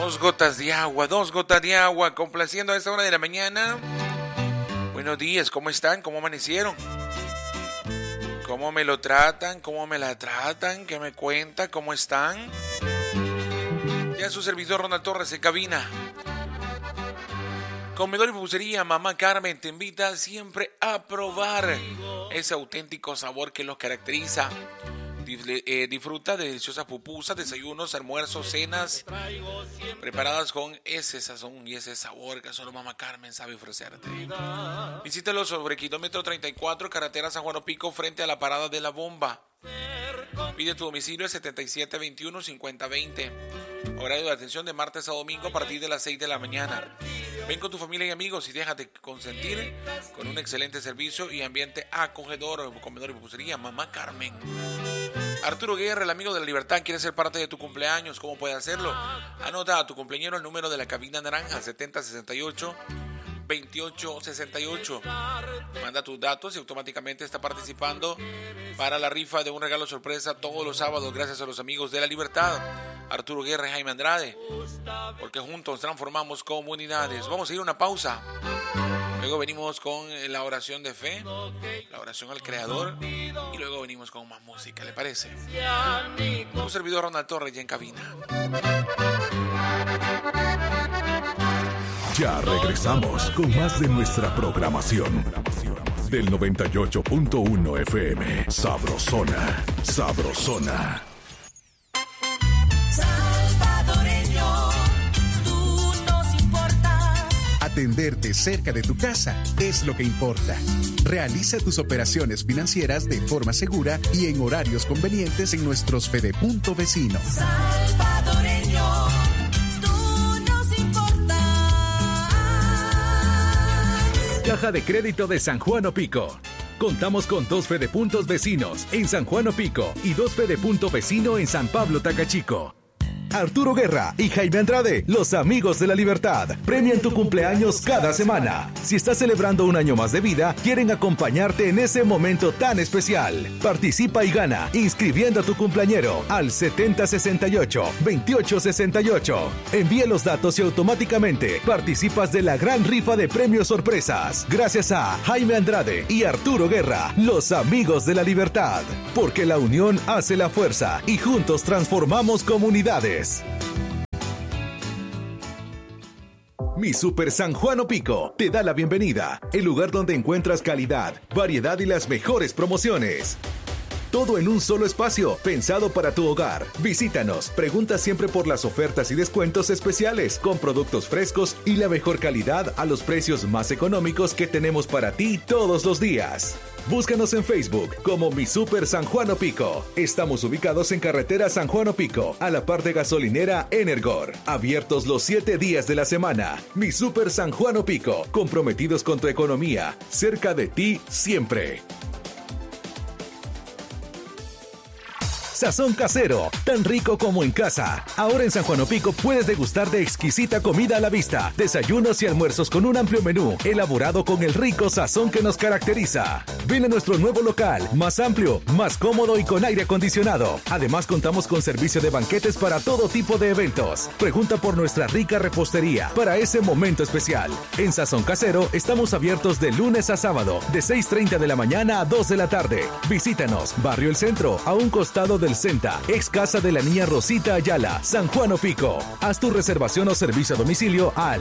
Dos gotas de agua, complaciendo a esta hora de la mañana. Buenos días, ¿cómo están? ¿Cómo amanecieron? ¿Cómo me lo tratan? ¿Cómo me la tratan? ¿Qué me cuenta? ¿Cómo están? Ya su servidor Ronald Torres en cabina. Comedor y pupusería Mamá Carmen te invita siempre a probar ese auténtico sabor que los caracteriza. Disfruta de deliciosas pupusas, desayunos, almuerzos, cenas preparadas con ese sazón y ese sabor que solo Mamá Carmen sabe ofrecerte. Visítalo sobre kilómetro 34, carretera San Juan Opico, frente a la parada de la bomba. Pide tu domicilio al 7721-5020. Horario de atención de martes a domingo a partir de las 6 de la mañana. Ven con tu familia y amigos y déjate consentir con un excelente servicio y ambiente acogedor. Comedor y pupusería Mamá Carmen. Arturo Guerra, el amigo de la libertad, quiere ser parte de tu cumpleaños. ¿Cómo puede hacerlo? Anota a tu cumpleañero el número de la cabina naranja, 7068-2868. Manda tus datos y automáticamente está participando para la rifa de un regalo sorpresa todos los sábados gracias a los amigos de la libertad. Arturo Guerra y Jaime Andrade, porque juntos transformamos comunidades. Vamos a ir a una pausa. Luego venimos con la oración de fe, la oración al Creador, y luego venimos con más música, ¿le parece? Un servidor Ronald Torres ya en cabina. Ya regresamos con más de nuestra programación. Del 98.1 FM, Sabrosona, Sabrosona. Atenderte cerca de tu casa es lo que importa. Realiza tus operaciones financieras de forma segura y en horarios convenientes en nuestros Fedepunto vecinos. Salvadoreño, tú nos importas. Caja de Crédito de San Juan Opico. Contamos con 2 Fedepuntos vecinos en San Juan Opico y 2 Fedepunto vecino en San Pablo Tacachico. Arturo Guerra y Jaime Andrade, los amigos de la libertad, premian tu cumpleaños cada semana. Si estás celebrando un año más de vida, quieren acompañarte en ese momento tan especial. Participa y gana inscribiendo a tu cumpleañero al 7068-2868. Envíe los datos y automáticamente participas de la gran rifa de premios sorpresas. Gracias a Jaime Andrade y Arturo Guerra, los amigos de la libertad. Porque la unión hace la fuerza y juntos transformamos comunidades. Mi Super San Juan Opico te da la bienvenida, el lugar donde encuentras calidad, variedad y las mejores promociones. Todo en un solo espacio, pensado para tu hogar. Visítanos, pregunta siempre por las ofertas y descuentos especiales, con productos frescos y la mejor calidad a los precios más económicos que tenemos para ti todos los días. Búscanos en Facebook como Mi Super San Juan Opico. Estamos ubicados en carretera San Juan Opico, a la par de gasolinera Energor. Abiertos los 7 días de la semana. Mi Super San Juan Opico, comprometidos con tu economía, cerca de ti siempre. Sazón casero, tan rico como en casa. Ahora en San Juan Opico puedes degustar de exquisita comida a la vista, desayunos y almuerzos con un amplio menú, elaborado con el rico sazón que nos caracteriza. Ven a nuestro nuevo local, más amplio, más cómodo y con aire acondicionado. Además contamos con servicio de banquetes para todo tipo de eventos. Pregunta por nuestra rica repostería para ese momento especial. En Sazón Casero estamos abiertos de lunes a sábado, de 6:30 de la mañana a 2 de la tarde. Visítanos, Barrio El Centro, a un costado del Senta, ex casa de la niña Rosita Ayala, San Juan Opico. Haz tu reservación o servicio a domicilio al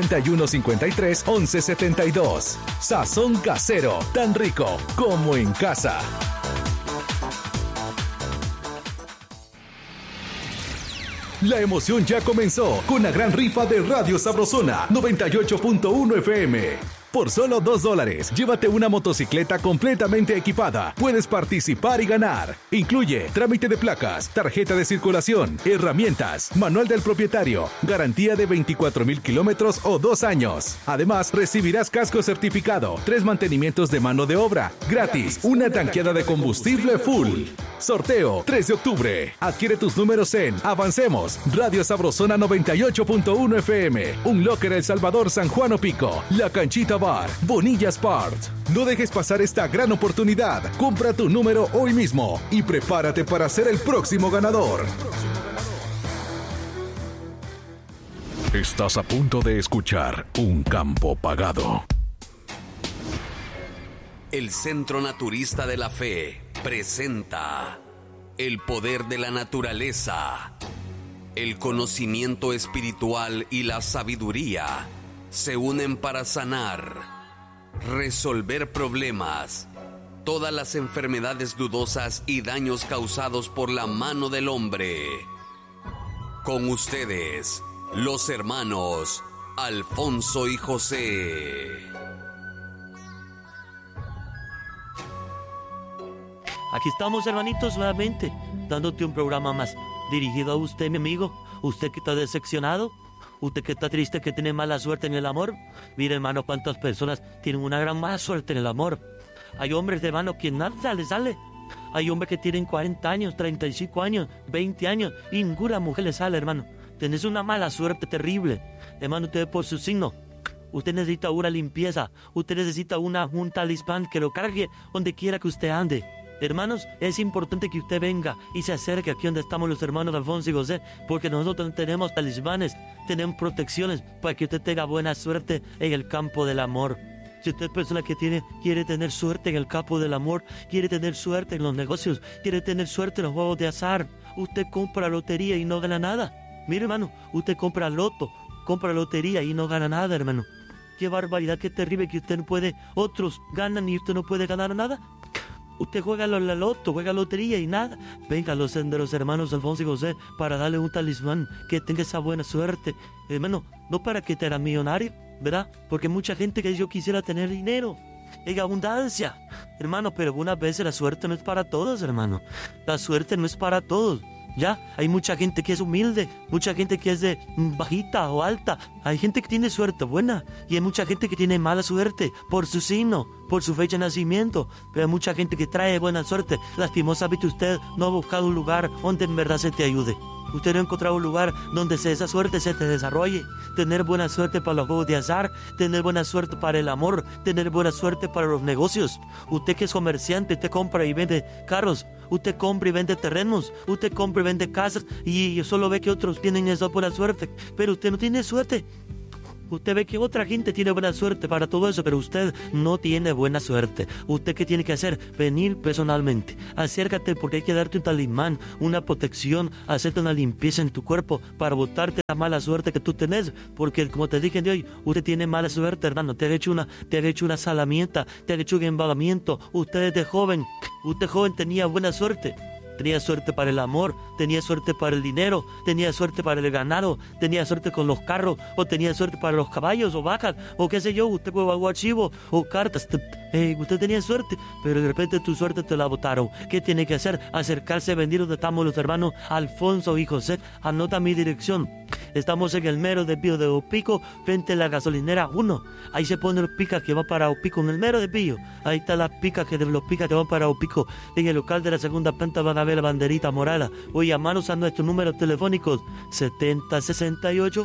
6153-1172. Sazón Casero, tan rico como en casa. La emoción ya comenzó con la gran rifa de Radio Sabrosona 98.1 FM. Por solo $2, llévate una motocicleta completamente equipada. Puedes participar y ganar. Incluye trámite de placas, tarjeta de circulación, herramientas, manual del propietario, garantía de 24,000 kilómetros o 2 años. Además, recibirás casco certificado, 3 mantenimientos de mano de obra, gratis, una tanqueada de combustible full. Sorteo 3 de octubre. Adquiere tus números en Avancemos, Radio Sabrosona 98.1 FM, Un Locker El Salvador San Juan Opico, La Canchita Bar, Bonilla Sport. No dejes pasar esta gran oportunidad. Compra tu número hoy mismo y prepárate para ser el próximo ganador. Estás a punto de escuchar Un Campo Pagado. El Centro Naturista de la Fe presenta el poder de la naturaleza. El conocimiento espiritual y la sabiduría se unen para sanar, resolver problemas, todas las enfermedades dudosas y daños causados por la mano del hombre. Con ustedes, los hermanos Alfonso y José. Aquí estamos, hermanitos, nuevamente, dándote un programa más dirigido a usted, mi amigo. Usted que está decepcionado, usted que está triste, que tiene mala suerte en el amor. Mire, hermano, cuántas personas tienen una gran mala suerte en el amor. Hay hombres, hermano, que nada les sale. Hay hombres que tienen 40 años, 35 años, 20 años, y ninguna mujer les sale, hermano. Tenés una mala suerte terrible. Hermano, usted por su signo. Usted necesita una limpieza. Usted necesita un talismán que lo cargue donde quiera que usted ande. Hermanos, es importante que usted venga y se acerque aquí donde estamos los hermanos Alfonso y José, porque nosotros tenemos talismanes, tenemos protecciones para que usted tenga buena suerte en el campo del amor. Si usted es persona que quiere tener suerte en el campo del amor, quiere tener suerte en los negocios, quiere tener suerte en los juegos de azar, usted compra lotería y no gana nada. Mire, hermano, usted compra loto, compra lotería y no gana nada, hermano. Qué barbaridad, qué terrible que usted no puede, otros ganan y usted no puede ganar nada. Usted juega la loto, juega lotería y nada. Venga los hermanos Alfonso y José para darle un talismán que tenga esa buena suerte. Hermano, no para que te era millonario, ¿verdad? Porque mucha gente que yo quisiera tener dinero en abundancia, hermano, pero algunas veces la suerte no es para todos, hermano. La suerte no es para todos. Ya, hay mucha gente que es humilde, mucha gente que es de bajita o alta. Hay gente que tiene suerte buena y hay mucha gente que tiene mala suerte por su signo, por su fecha de nacimiento. Pero hay mucha gente que trae buena suerte. Lastimosamente usted no ha buscado un lugar donde en verdad se te ayude. Usted no ha encontrado un lugar donde esa suerte se te desarrolle. Tener buena suerte para los juegos de azar, tener buena suerte para el amor, tener buena suerte para los negocios. Usted que es comerciante, usted compra y vende carros, usted compra y vende terrenos, usted compra y vende casas y solo ve que otros tienen esa buena suerte, pero usted no tiene suerte. Usted ve que otra gente tiene buena suerte para todo eso, pero usted no tiene buena suerte. ¿Usted qué tiene que hacer? Venir personalmente. Acércate porque hay que darte un talismán, una protección, hacerte una limpieza en tu cuerpo para botarte la mala suerte que tú tenés. Porque como te dije de hoy, usted tiene mala suerte, hermano. Te ha hecho una salamienta, te ha hecho un embalamiento. Usted de joven tenía buena suerte. Tenía suerte para el amor, tenía suerte para el dinero, tenía suerte para el ganado, tenía suerte con los carros, o tenía suerte para los caballos, o vacas, o qué sé yo, usted jugaba archivo, o cartas. Usted tenía suerte, pero de repente tu suerte te la botaron. ¿Qué tiene que hacer? Acercarse a venir donde estamos los hermanos Alfonso y José. Anota mi dirección. Estamos en el mero desvío de Opico, frente a la gasolinera 1. Ahí se pone los picas que van para Opico, en el mero desvío. Ahí están las picas que van para Opico. En el local de la segunda planta van a ver la banderita morada. O llamarnos a nuestros números telefónicos 7068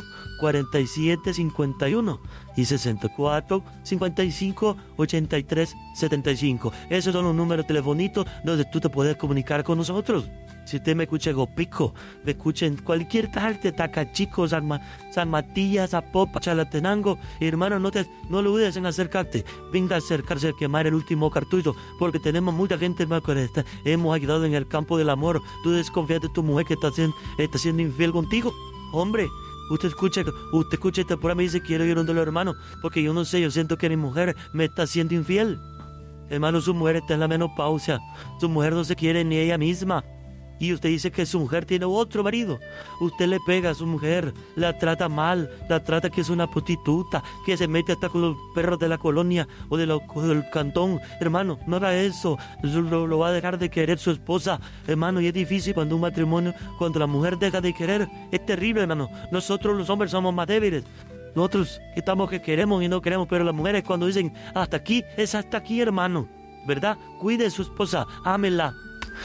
4751 y 64 55 83 75. Esos son los números telefonitos donde tú te puedes comunicar con nosotros. Si usted me escucha en Opico, me escucha en cualquier parte, Tacachico, San Matías, Zapopan, Chalatenango, hermano, no lo dudes en acercarte. Venga a acercarse a quemar el último cartucho, porque tenemos mucha gente más que hemos ayudado en el campo del amor. Tú desconfías de tu mujer que está siendo infiel contigo. Hombre, usted escucha este programa y dice, quiero ir donde los hermanos, porque yo no sé, yo siento que mi mujer me está siendo infiel. Hermano, su mujer está en la menopausia, su mujer no se quiere ni ella misma. Y usted dice que su mujer tiene otro marido. Usted le pega a su mujer, la trata mal, la trata que es una prostituta, que se mete hasta con los perros de la colonia o del cantón. Hermano, no haga eso. Lo va a dejar de querer su esposa. Hermano, y es difícil cuando un matrimonio, cuando la mujer deja de querer. Es terrible, hermano. Nosotros los hombres somos más débiles. Nosotros estamos que queremos y no queremos, pero las mujeres cuando dicen hasta aquí, es hasta aquí, hermano. ¿Verdad? Cuide a su esposa, ámela.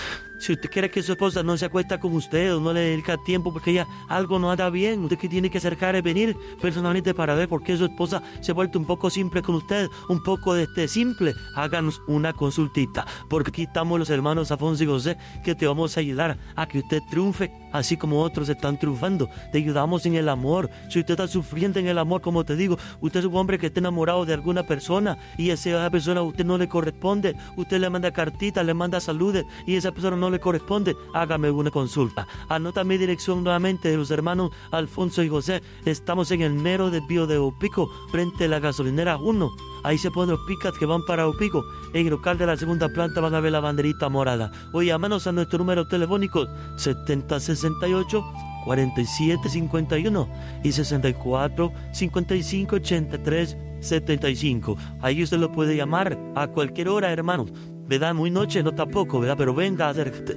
Si usted quiere que su esposa no se acuesta con usted o no le dedica tiempo porque ya algo no anda bien, usted que tiene que acercar es venir personalmente para ver por qué su esposa se ha vuelto un poco simple con usted, un poco simple. Háganos una consultita, porque aquí estamos los hermanos Afonso y José, que te vamos a ayudar a que usted triunfe, así como otros están triunfando. Te ayudamos en el amor. Si usted está sufriendo en el amor, como te digo, usted es un hombre que está enamorado de alguna persona y esa persona a usted no le corresponde, usted le manda cartitas, le manda saludes y esa persona no le corresponde, hágame una consulta. Anota mi dirección nuevamente de los hermanos Alfonso y José. Estamos en el mero desvío de Opico, frente a la gasolinera 1. Ahí se ponen los pickups que van para Opico. En el local de la segunda planta van a ver la banderita morada. O llámanos a nuestro número telefónico 7068 4751 y 64 55 83 75. Ahí usted lo puede llamar a cualquier hora, hermanos. ¿Verdad? Muy noche, no tampoco, ¿verdad? Pero venga, acércate.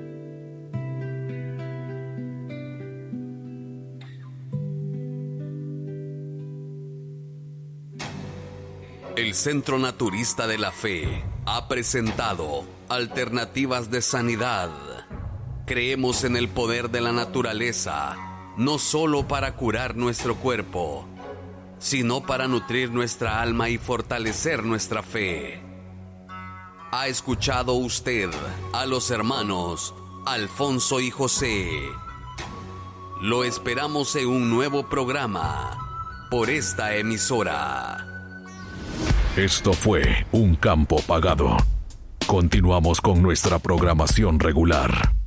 El Centro Naturista de la Fe ha presentado Alternativas de Sanidad. Creemos en el poder de la naturaleza, no solo para curar nuestro cuerpo, sino para nutrir nuestra alma y fortalecer nuestra fe. ¿Ha escuchado usted a los hermanos Alfonso y José? Lo esperamos en un nuevo programa por esta emisora. Esto fue Un Campo Pagado. Continuamos con nuestra programación regular.